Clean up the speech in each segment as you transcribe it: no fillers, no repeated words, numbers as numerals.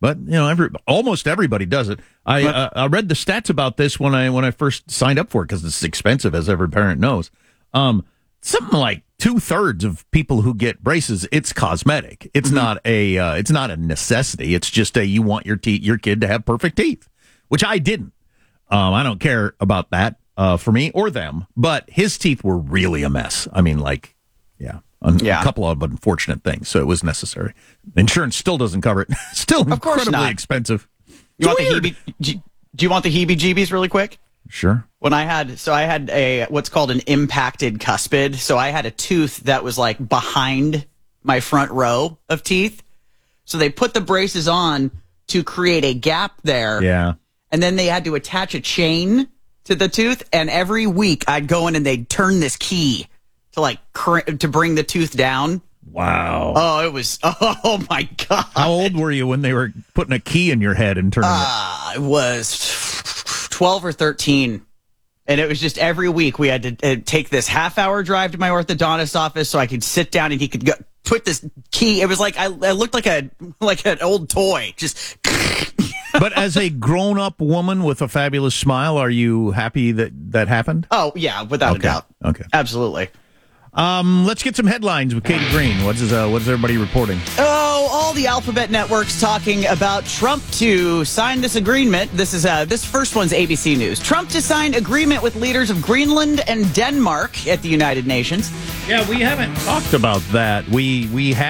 But almost everybody does it. I read the stats about this when I first signed up for it because it's expensive, as every parent knows. Something like 2/3 of people who get braces, it's cosmetic. It's not a necessity. It's just you want your kid to have perfect teeth, which I didn't. I don't care about that for me or them. But his teeth were really a mess. I mean, a couple of unfortunate things. So it was necessary. Insurance still doesn't cover it. Still incredibly expensive. Do you want the heebie-jeebies really quick? Sure. When I had what's called an impacted cuspid. So I had a tooth that was like behind my front row of teeth. So they put the braces on to create a gap there. Yeah. And then they had to attach a chain to the tooth. And every week I'd go in and they'd turn this key to bring the tooth down. Wow. Oh, oh my God. How old were you when they were putting a key in your head and turning it? I was 12 or 13. And it was just every week we had to take this half-hour drive to my orthodontist's office so I could sit down and he could put this key. It was like I looked like an old toy. Just. But as a grown-up woman with a fabulous smile, are you happy that happened? Oh, yeah, without a doubt. Okay. Absolutely. Let's get some headlines with Katie Green. What's everybody reporting? Oh, all the alphabet networks talking about Trump to sign this agreement. This first one's ABC News. Trump to sign agreement with leaders of Greenland and Denmark at the United Nations. Yeah, we haven't talked about that. We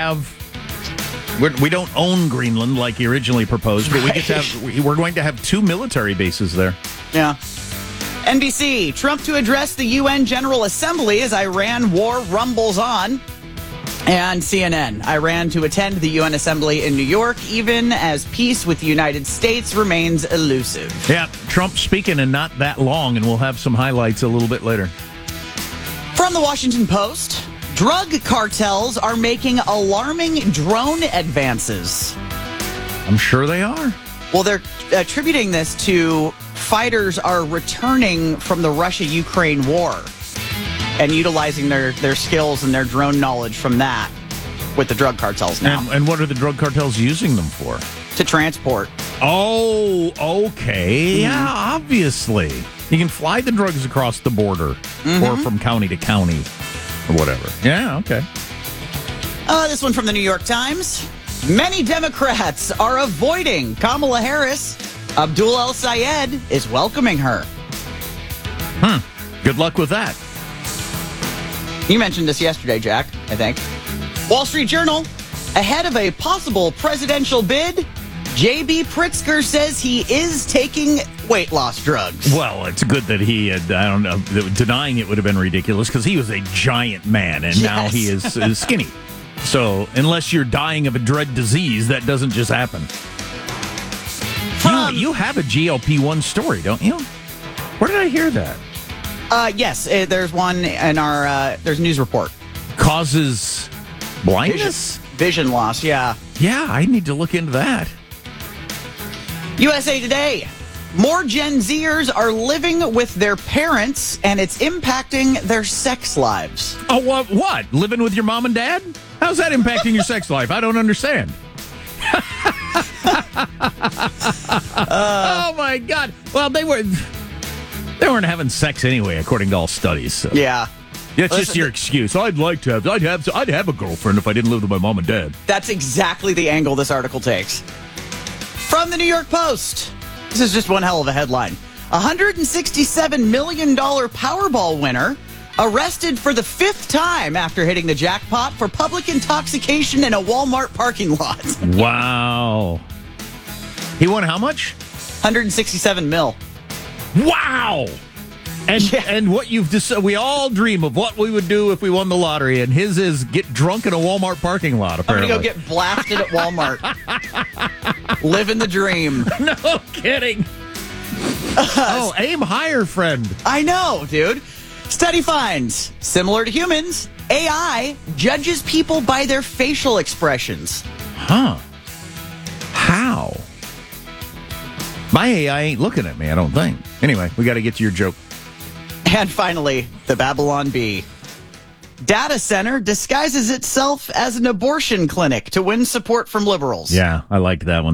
don't own Greenland like he originally proposed, but we're going to have 2 military bases there. Yeah. NBC, Trump to address the UN General Assembly as Iran war rumbles on. And CNN, Iran to attend the UN Assembly in New York, even as peace with the United States remains elusive. Yeah, Trump speaking in not that long, and we'll have some highlights a little bit later. From the Washington Post, drug cartels are making alarming drone advances. I'm sure they are. Well, they're attributing this to fighters are returning from the Russia-Ukraine war and utilizing their skills and their drone knowledge from that with the drug cartels now. And what are the drug cartels using them for? To transport. Oh, okay. Yeah, obviously. You can fly the drugs across the border or from county to county or whatever. Yeah, okay. This one from the New York Times. Many Democrats are avoiding Kamala Harris. Abdul El-Sayed is welcoming her. Good luck with that. You mentioned this yesterday, Jack, I think. Wall Street Journal, ahead of a possible presidential bid, J.B. Pritzker says he is taking weight loss drugs. Well, it's good that he had, denying it would have been ridiculous because he was a giant man and now he is skinny. So unless you're dying of a dread disease, that doesn't just happen. You have a GLP-1 story, don't you? Where did I hear that? Yes, there's one in our there's a news report. Causes blindness? Vision loss, yeah. Yeah, I need to look into that. USA Today. More Gen Zers are living with their parents, and it's impacting their sex lives. Oh, what? Living with your mom and dad? How's that impacting your sex life? I don't understand. Oh, my God. Well, they weren't having sex anyway, according to all studies. So. Yeah. It's just your excuse. I'd have a girlfriend if I didn't live with my mom and dad. That's exactly the angle this article takes. From the New York Post. This is just one hell of a headline. $167 million Powerball winner arrested for the 5th time after hitting the jackpot for public intoxication in a Walmart parking lot. Wow. He won how much? $167 million. Wow. And what you've decided, we all dream of what we would do if we won the lottery, and his is get drunk in a Walmart parking lot, apparently. I'm going to go get blasted at Walmart. Living the dream. No kidding. Aim higher, friend. I know, dude. Study finds, similar to humans, AI judges people by their facial expressions. Huh. How? My AI ain't looking at me, I don't think. Anyway, we got to get to your joke. And finally, the Babylon Bee. Data center disguises itself as an abortion clinic to win support from liberals. Yeah, I like that one.